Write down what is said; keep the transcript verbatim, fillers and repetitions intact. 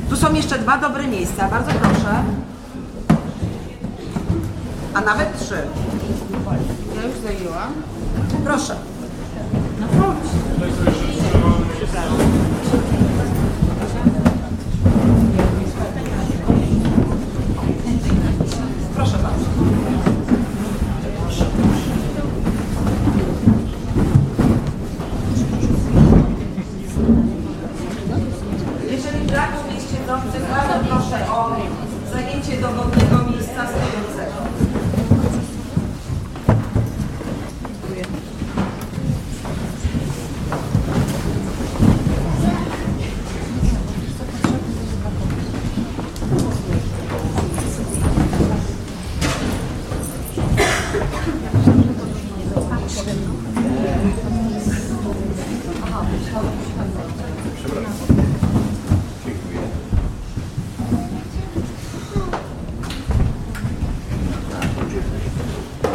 Tu są jeszcze dwa dobre miejsca, bardzo proszę. A nawet trzy. Ja już zajęłam. Proszę. No chodź. Proszę bardzo. Jeżeli brak miejsc siedzących, bardzo proszę o zajęcie dowolnego miejsca stojącego.